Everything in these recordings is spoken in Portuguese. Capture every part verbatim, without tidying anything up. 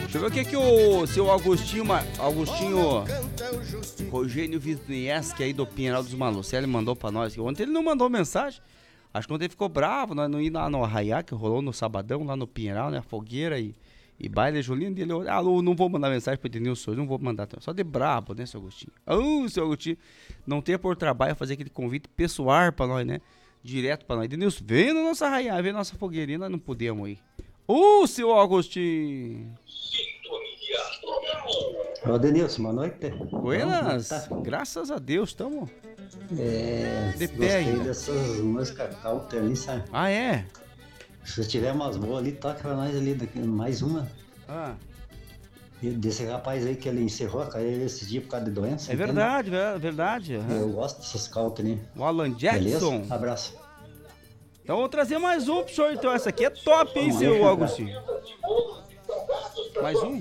Deixa eu ver o que que o seu Agostinho, Ma- Agostinho Rogênio Wisniewski aí do Pinheiral dos Malus, ele mandou pra nós. Ontem ele não mandou mensagem. Acho que ontem ele ficou bravo, nós não ir lá no Arraiá, que rolou no sabadão, lá no Pinheiral, né? Fogueira e, e baile Julinho dele. Ah, não, não vou mandar mensagem pro Edenilson, não vou mandar. Só de brabo, né, seu Agostinho? Ah, seu Agostinho, não ter por trabalho fazer aquele convite pessoal pra nós, né? Direto pra nós. Edenilson, vem no nosso Arraiá, vem na nossa fogueirinha, nós não podemos ir. Ô, uh, seu Agostinho! Ô, Denilson, boa noite. Buenas, Então, tá? graças a Deus, tamo É, de pé gostei ainda. dessas músicas country ali, sabe? Ah, é? Se tiver umas boas ali, toca pra nós ali, daqui- mais uma. Ah, E desse rapaz aí que ele encerrou a carreira esses dias por causa de doença. é entende? verdade, é verdade. aham. Eu gosto dessas country ali. O Alan Jackson. Beleza? Abraço. Então vou trazer mais um pro senhor, então. Essa aqui é top, hein, seu Agostinho? Mais um?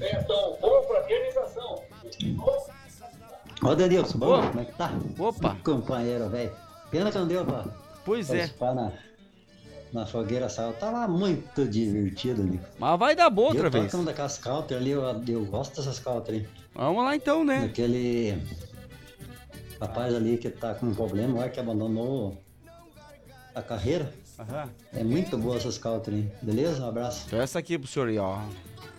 Ô, Denilson, bom, Ô. como é que tá? Opa, Companheiro, velho. Pena que não deu pra pois é. participar na, na fogueira sal. Tava muito divertido ali. Mas vai dar boa outra eu vez. toco uma daquelas country ali, eu, eu gosto dessas country ali. Vamos lá então, né? Daquele rapaz ali que tá com um problema, olha que abandonou a carreira. Aham. É muito boa essas country, beleza? Um abraço. Então essa aqui pro senhor aí, ó.